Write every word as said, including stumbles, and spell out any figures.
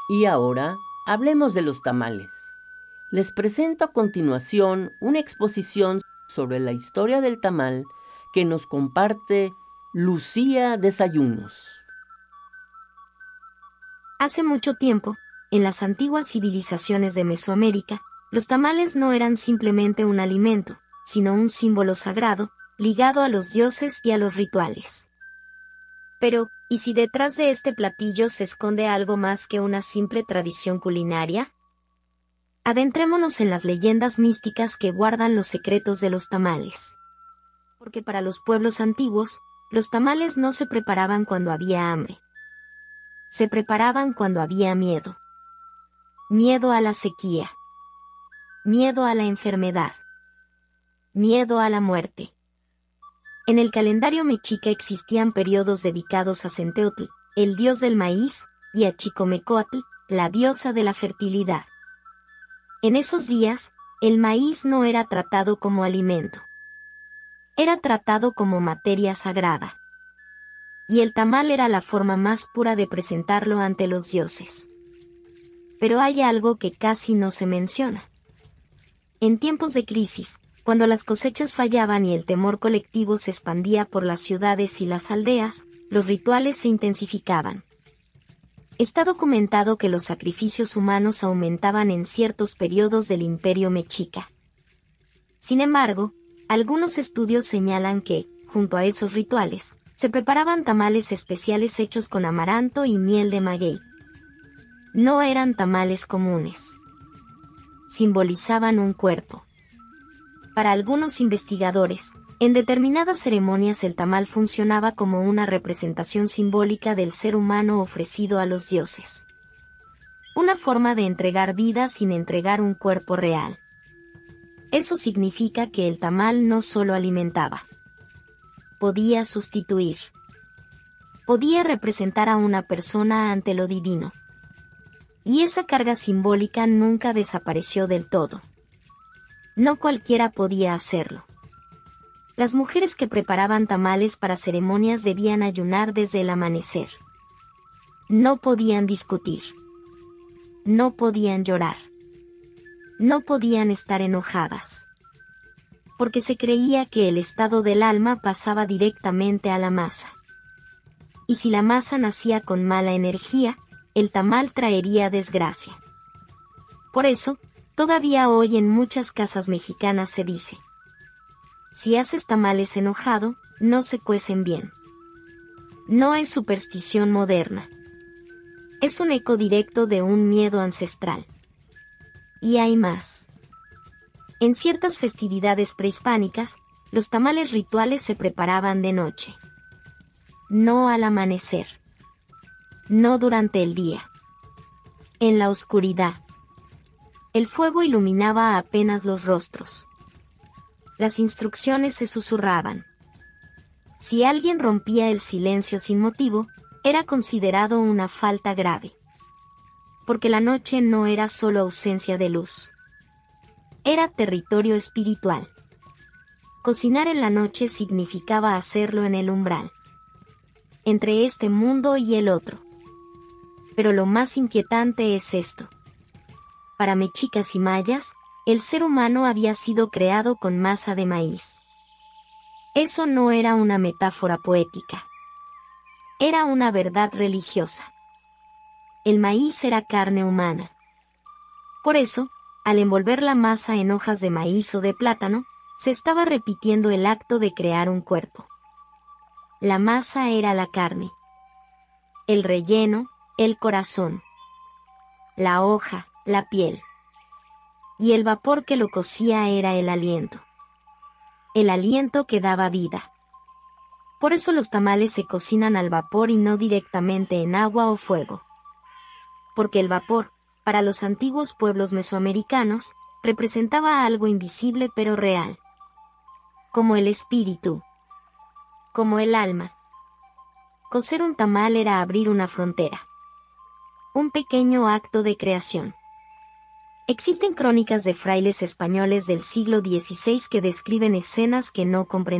Y ahora hablemos de los tamales. Les presento a continuación una exposición sobre la historia del tamal que nos comparte Lucía Desayunos. Hace mucho tiempo, en las antiguas civilizaciones de Mesoamérica, los tamales no eran simplemente un alimento, sino un símbolo sagrado, ligado a los dioses y a los rituales. Pero, ¿y si detrás de este platillo se esconde algo más que una simple tradición culinaria? Adentrémonos en las leyendas místicas que guardan los secretos de los tamales. Porque para los pueblos antiguos, los tamales no se preparaban cuando había hambre. Se preparaban cuando había miedo. Miedo a la sequía. Miedo a la enfermedad. Miedo a la muerte. En el calendario mexica existían periodos dedicados a Centeotl, el dios del maíz, y a Chicomecoatl, la diosa de la fertilidad. En esos días, el maíz no era tratado como alimento. Era tratado como materia sagrada. Y el tamal era la forma más pura de presentarlo ante los dioses. Pero hay algo que casi no se menciona. En tiempos de crisis, cuando las cosechas fallaban y el temor colectivo se expandía por las ciudades y las aldeas, los rituales se intensificaban. Está documentado que los sacrificios humanos aumentaban en ciertos periodos del Imperio Mexica. Sin embargo, algunos estudios señalan que, junto a esos rituales, se preparaban tamales especiales hechos con amaranto y miel de maguey. No eran tamales comunes. Simbolizaban un cuerpo. Para algunos investigadores, en determinadas ceremonias el tamal funcionaba como una representación simbólica del ser humano ofrecido a los dioses. Una forma de entregar vida sin entregar un cuerpo real. Eso significa que el tamal no solo alimentaba. Podía sustituir. Podía representar a una persona ante lo divino. Y esa carga simbólica nunca desapareció del todo. No cualquiera podía hacerlo. Las mujeres que preparaban tamales para ceremonias debían ayunar desde el amanecer. No podían discutir. No podían llorar. No podían estar enojadas. Porque se creía que el estado del alma pasaba directamente a la masa. Y si la masa nacía con mala energía, el tamal traería desgracia. Por eso, todavía hoy en muchas casas mexicanas se dice: si haces tamales enojado, no se cuecen bien. No es superstición moderna. Es un eco directo de un miedo ancestral. Y hay más. En ciertas festividades prehispánicas, los tamales rituales se preparaban de noche. No al amanecer. No durante el día. En la oscuridad. El fuego iluminaba apenas los rostros. Las instrucciones se susurraban. Si alguien rompía el silencio sin motivo, era considerado una falta grave. Porque la noche no era solo ausencia de luz. Era territorio espiritual. Cocinar en la noche significaba hacerlo en el umbral. Entre este mundo y el otro. Pero lo más inquietante es esto. Para mexicas y mayas, el ser humano había sido creado con masa de maíz. Eso no era una metáfora poética. Era una verdad religiosa. El maíz era carne humana. Por eso, al envolver la masa en hojas de maíz o de plátano, se estaba repitiendo el acto de crear un cuerpo. La masa era la carne. El relleno, el corazón. La hoja, la piel. Y el vapor que lo cocía era el aliento. El aliento que daba vida. Por eso los tamales se cocinan al vapor y no directamente en agua o fuego. Porque el vapor, para los antiguos pueblos mesoamericanos, representaba algo invisible pero real. Como el espíritu. Como el alma. Cocer un tamal era abrir una frontera. Un pequeño acto de creación. Existen crónicas de frailes españoles del siglo dieciséis que describen escenas que no comprendemos.